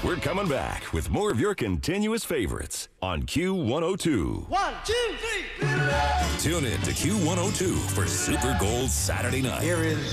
We're coming back with more of your continuous favorites on Q102. 1, 2, 3. Tune in to Q102 for Super Gold Saturday night. Here is